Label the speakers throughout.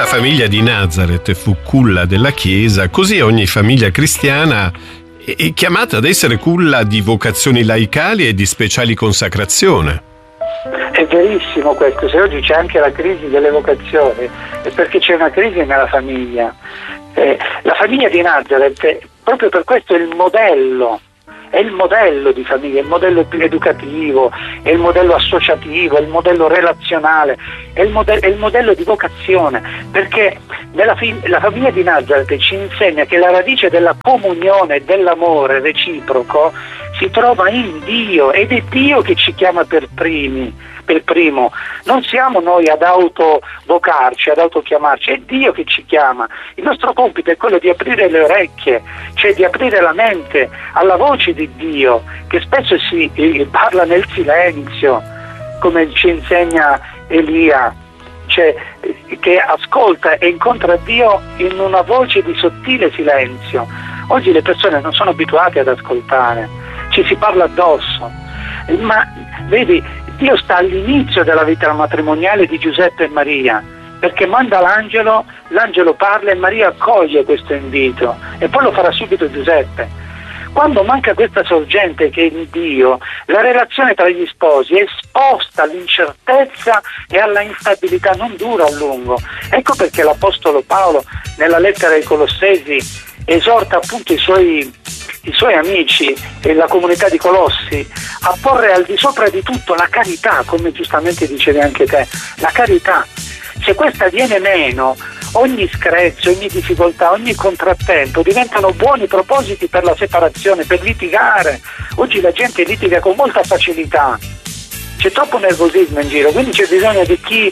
Speaker 1: famiglia di Nazareth fu culla della Chiesa, così ogni famiglia cristiana è chiamata ad essere culla di vocazioni laicali e di speciali consacrazione.
Speaker 2: È verissimo questo. Se oggi c'è anche la crisi delle vocazioni è perché c'è una crisi nella famiglia. La famiglia di Nazareth proprio per questo è il modello di famiglia, è il modello educativo, è il modello associativo, è il modello relazionale, è il modello di vocazione, perché la famiglia di Nazareth ci insegna che la radice della comunione e dell'amore reciproco si trova in Dio, ed è Dio che ci chiama per primo. Non siamo noi ad autovocarci, ad autochiamarci, è Dio che ci chiama. Il nostro compito è quello di aprire le orecchie, cioè di aprire la mente alla voce di Dio, che spesso si parla nel silenzio, come ci insegna Elia, cioè che ascolta e incontra Dio in una voce di sottile silenzio. Oggi le persone non sono abituate ad ascoltare, ci si parla addosso, ma vedi, Dio sta all'inizio della vita matrimoniale di Giuseppe e Maria, perché manda l'angelo parla e Maria accoglie questo invito, e poi lo farà subito Giuseppe. Quando manca questa sorgente che è in Dio, la relazione tra gli sposi è esposta all'incertezza e alla instabilità, non dura a lungo. Ecco perché l'Apostolo Paolo nella lettera ai Colossesi esorta appunto i suoi amici e la comunità di Colossi a porre al di sopra di tutto la carità, come giustamente dicevi anche te, la carità. Se questa viene meno, ogni screzio, ogni difficoltà, ogni contrattempo diventano buoni propositi per la separazione, per litigare. Oggi la gente litiga con molta facilità, c'è troppo nervosismo in giro, quindi c'è bisogno di chi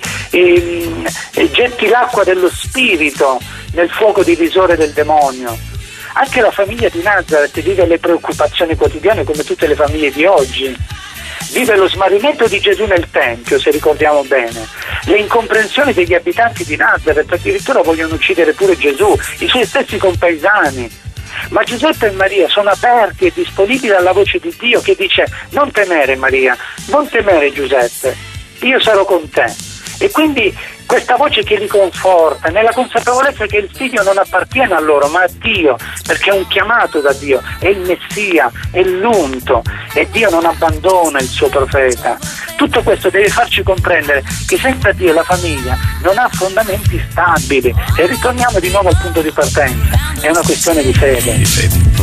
Speaker 2: getti l'acqua dello spirito nel fuoco divisore del demonio. Anche la famiglia di Nazareth vive le preoccupazioni quotidiane come tutte le famiglie di oggi. Vive lo smarrimento di Gesù nel Tempio, se ricordiamo bene, le incomprensioni degli abitanti di Nazareth, addirittura vogliono uccidere pure Gesù, i suoi stessi compaesani. Ma Giuseppe e Maria sono aperti e disponibili alla voce di Dio che dice: non temere Maria, non temere Giuseppe, io sarò con te. E quindi questa voce che li conforta nella consapevolezza che il figlio non appartiene a loro ma a Dio, perché è un chiamato da Dio, è il Messia, è l'unto, e Dio non abbandona il suo profeta. Tutto questo deve farci comprendere che senza Dio la famiglia non ha fondamenti stabili, e ritorniamo di nuovo al punto di partenza, è una questione di fede.